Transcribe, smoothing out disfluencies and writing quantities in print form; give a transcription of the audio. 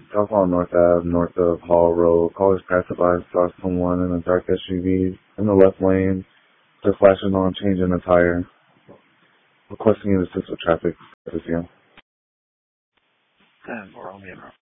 South on North Ave, north of Hall Road. Callers passed by, saw someone in a dark SUV in the left lane, just flashing on, changing a tire. Requesting you to assist with traffic. This is you. 10 for Romeo.